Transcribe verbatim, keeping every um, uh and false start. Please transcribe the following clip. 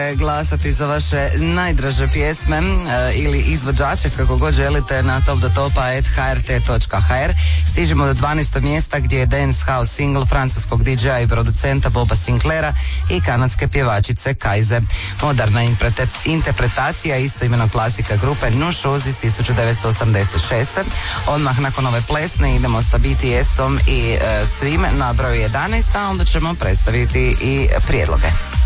glasati za vaše najdraže pjesme e, ili izvođače, kako god želite, na top do topa at h r t točka h r. Stižemo do dvanaestog mjesta gdje je Dance House single francuskog D J-a i producenta Boba Sinclaira i kanadske pjevačice Kaize. Moderna imprete, interpretacija istoimenog klasika grupe No Shoes iz tisuću devetsto osamdeset šeste. Odmah nakon ove plesne idemo sa B T S-om i e, svim na broju jedanaest, a onda ćemo predstaviti i prijedloge.